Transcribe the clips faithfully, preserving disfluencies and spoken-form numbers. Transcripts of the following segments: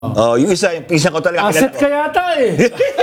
Oh, yung isa, yung isa ko talaga. Asset ka yata eh.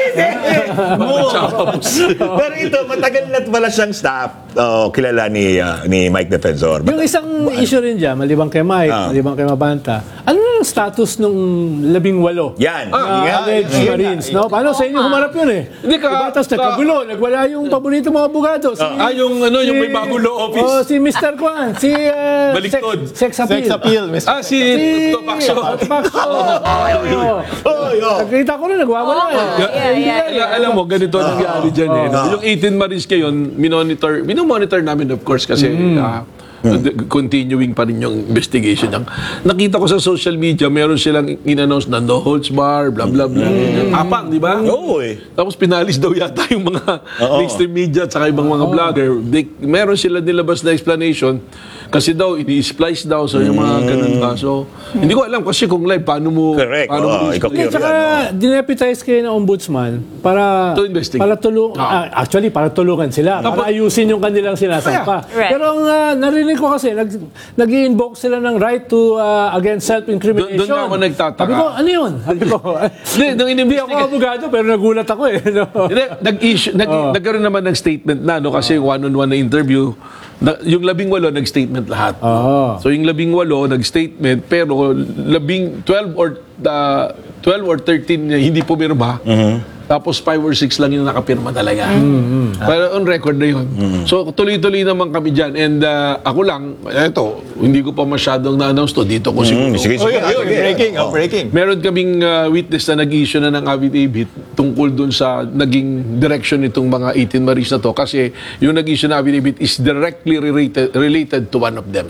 Oo. Pero ito, matagal na pala siyang staff. Oh, kilala ni uh, ni Mike Defensor. Yung isang issue rin dyan, malibang kay Mike, Ah. malibang kay Mabanta, ano yung status nung labing walo? Yan. Ah, Yan. alleged Yan. Marines, no? Paano sa inyo humarap yun eh? Hindi ka- Diba, tapos ka- nagkagulo, nagwala yung paborito mga abogado. Si, Ah, yung ano, yung may bagong law office. Oh, si mister Kwan, si uh, Baliktod. Sex, sex appeal. Sex appeal, mister Ah, si Si Topakso. Topakso. Oh, Oh, yo. Nakita ko rin, nagwawala eh. Yeah, yeah, Ala- alam mo, ganito ang nangyari dyan eh. Yung eighteen Marines ngayon, minomonitor, minomonitor namin of course kasi ah, d- continuing pa rin yung investigation. Yung, nakita ko sa social media, meron silang in-announce na no holds bar, blah blah blah. Apang, di ba? Oo eh. Tapos pinalis daw yata yung mga Oo. mainstream media at saka ibang mga vlogger. They, meron sila nilabas na explanation kasi daw, ini-splice daw so yung mga ganun ba. So, hindi ko alam kasi kung live, paano mo... Correct. Paano Oo, mo ikaw Hindi, Clear tsaka yan, dineputize kayo ng ombudsman para To investigate. para tulung ah, actually para tulungan sila para ayusin yung kanilang sinasampa. Correct. Pero ang ah, narinig ko kasi nag nag-invoke sila ng right to ah, against self-incrimination. Doon- doon nga ako nagtataka. Sabi ko, ano yun? Sabi ko, Hindi, nung hindi ako inimbestiga- abogado pero nagulat ako eh. No? Hindi, nag-issue, nag, nagkaroon naman ng statement na, no, kasi one-on-one na interview, na, yung labing walo, nag-statement lahat. Oo. So yung labing walo, nag-statement, pero labing, twelve or, uh, twelve or thirteen, hindi pumirma. Tapos five or six lang yung nakapirma talaga. Pero on record na yun. So tuloy-tuloy naman kami dyan. And uh, ako lang, eto, hindi ko pa masyadong na-announce to. Dito ko siguro. Mm, sige, Oh, sige. yun, yun, sige. breaking, oh, breaking. Meron kaming uh, witness na nag-issue na ng affidavit tungkol dun sa naging direction nitong mga eighteen Marines na to kasi yung nag-issue na affidavit is directly related, related to one of them.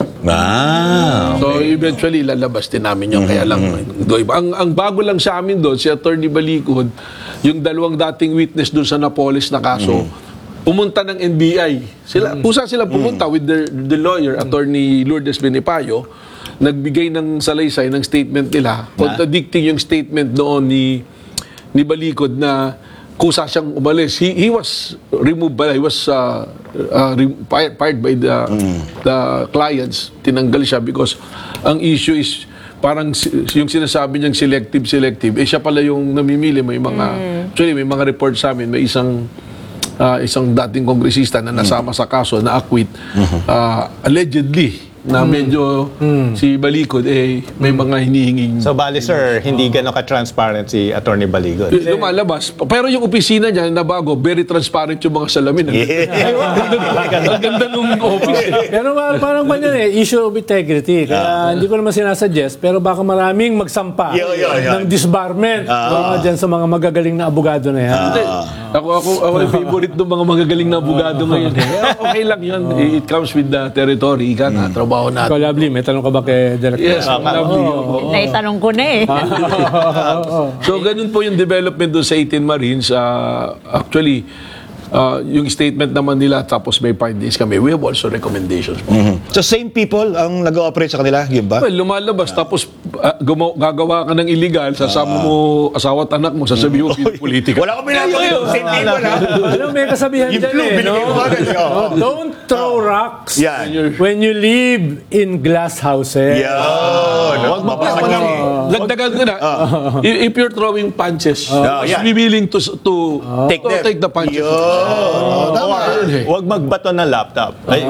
Ah. So eventually lalabas din namin yung kaya lang do iba. Ang, ang bago lang sa amin doon, si Attorney Balicod, yung dalawang dating witness doon sa Napoles na kaso, pumunta ng N B I. Sila, pusa sila pumunta with the, the lawyer, Attorney Lourdes Benipayo, nagbigay ng salaysay ng statement nila, contradicting yung statement noon ni ni Balicod na kusa siyang umalis. He, he was removed by, he was uh, uh, re- fired, fired by the, the clients. Tinanggal siya because ang issue is parang si- yung sinasabi niyang selective, selective, eh siya pala yung namimili. May mga, actually may mga report sa amin, may isang ah, isang dating kongresista na nasama sa kaso na acquit, ah, allegedly, na medyo si Balicod, eh, may mga hinihinging So, bali sir, hindi gano'n ka-transparent si Attorney Baligon. lumalabas. Pero yung opisina niya na bago, very transparent yung mga salamin. Ang ganda nung office. eh. Pero uh, parang ganyan eh, issue of integrity. Kaya hindi ko naman sinasuggest, pero baka maraming magsampa Yo, yo, yo. ng disbarment uh, dyan sa mga magagaling na abogado na yan. Hindi. Ako, ako, ako yung favorite ng mga magagaling na abogado ngayon. Eh. Okay lang yun. It comes with the territory. Ika na, trabaho natin. Ikaw, Lovely, may tanong ka ba kay Director? Yes, lovely. Oo. Naitanong ko na eh. So, ganun po yung development doon sa eighteen Marines. Ah, actually, ah, yung statement naman nila, tapos may findings kami. We have also recommendations po. So same people ang nag-ooperate sa kanila, yun ba? Well, lumalabas, tapos ah, gumaw- gagawa ka ng illegal, sasama mo asawa at anak mo, sasabihin mo politika. Wala ko pinapagod. Same people, ha? Alam, may kasabihan Yung dyan blue, eh, no? binigay mo agad. No, Oh. Don't throw rocks Yan. when you live in glass houses. Yan. Huwag mo pa Mapapagod. Dagdagan ko na, if if you're throwing punches, Oh, just yeah. be willing to to Take to them. take the punches. Yun. Tama. Huwag magbato ng laptop. Ay,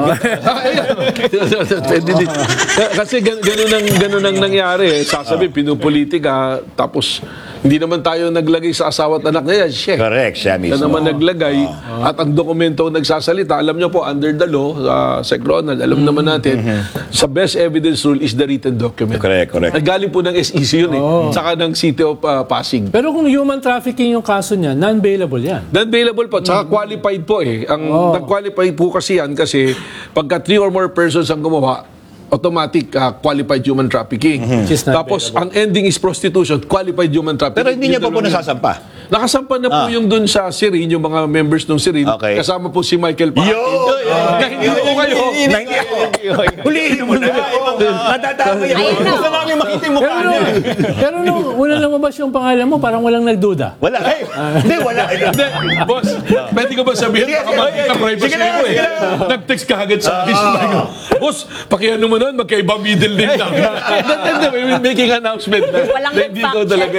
Pwede din. Kasi gan- ganun ang ganun ang nangyari. Eh. Sasabi pinupolitika tapos hindi naman tayo naglagay sa asawa at anak niya. Siya. Correct, siya Siya mismo. naman naglagay at ang dokumento ang nagsasalita. Alam niyo po, under the law, uh, Sec Ronald, alam naman natin, sa best evidence rule is the written document. Correct, correct. Nagaling po ng S E C yun eh. Saka ng City of uh, Pasig. Pero kung human trafficking yung kaso niya, non-bailable yan. Non-bailable po, tsaka qualified po eh. Ang nag-qualified po kasi yan kasi pagka three or more persons ang gumawa, automatic uh, qualified human trafficking. Which is not Tapos ang ending is prostitution, qualified human trafficking. Pero hindi niya pa Yung po dalawa- nasasampa. Nakasampa na po yung dun sa Sirin, yung mga members ng Sirin. Okay. Kasama po si Michael Pahatin. Yo! Na hindi po kayo. Na hindi ako. Hulihin mo na. Matatama yan. Ayun na. Gusto namin makita yung mukha Pero, niya. pero nung una lumabas yung pangalan mo, parang walang nagduda. Wala. Hey, hindi, wala. Hindi, boss, pwede ko ba sabihin? Sige, Baka sige, makita sige. privacy Sige na, ko eh. sige na. Nag-text ka agad sa akin. Boss, pakiano mo nun, magkaiba middle name lang. Hindi, hindi, may making announcement na. Walang na hindi ko nag-fact talaga